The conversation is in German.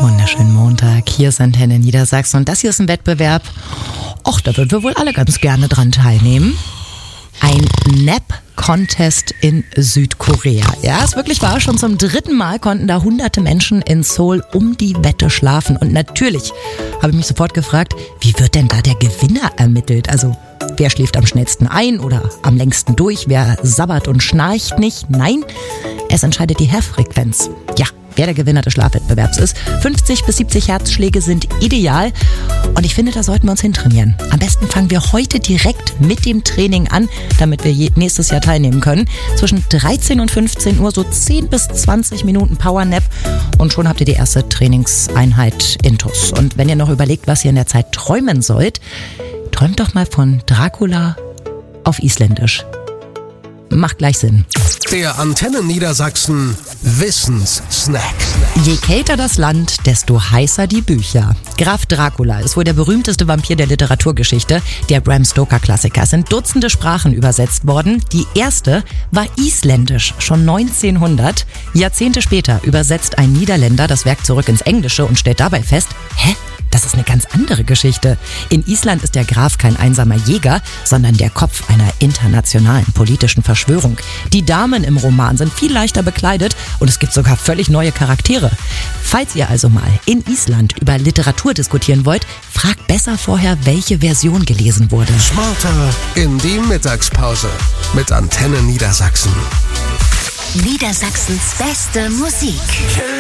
Wunderschönen Montag, hier ist Antenne Niedersachsen und das hier ist ein Wettbewerb. Och, da würden wir wohl alle ganz gerne dran teilnehmen. Ein Nap-Contest in Südkorea. Ja, ist wirklich wahr, schon zum 3. Mal konnten da hunderte Menschen in Seoul um die Wette schlafen. Und natürlich habe ich mich sofort gefragt, wie wird denn da der Gewinner ermittelt? Also, wer schläft am schnellsten ein oder am längsten durch? Wer sabbert und schnarcht nicht? Nein, es entscheidet die Herzfrequenz. Ja, wer der Gewinner des Schlafwettbewerbs ist. 50 bis 70 Herzschläge sind ideal und ich finde, da sollten wir uns hintrainieren. Am besten fangen wir heute direkt mit dem Training an, damit wir nächstes Jahr teilnehmen können. Zwischen 13 und 15 Uhr so 10 bis 20 Minuten Powernap und schon habt ihr die erste Trainingseinheit intus. Und wenn ihr noch überlegt, was ihr in der Zeit träumen sollt, träumt doch mal von Dracula auf Isländisch. Macht gleich Sinn. Der Antenne Niedersachsen Wissenssnack. Je kälter das Land, desto heißer die Bücher. Graf Dracula ist wohl der berühmteste Vampir der Literaturgeschichte, der Bram Stoker-Klassiker. Es sind Dutzende Sprachen übersetzt worden. Die erste war isländisch, schon 1900. Jahrzehnte später übersetzt ein Niederländer das Werk zurück ins Englische und stellt dabei fest, das ist eine ganz andere Geschichte. In Island ist der Graf kein einsamer Jäger, sondern der Kopf einer internationalen politischen Verschwörung. Die Damen im Roman sind viel leichter bekleidet und es gibt sogar völlig neue Charaktere. Falls ihr also mal in Island über Literatur diskutieren wollt, fragt besser vorher, welche Version gelesen wurde. Smarter in die Mittagspause mit Antenne Niedersachsen. Niedersachsens beste Musik.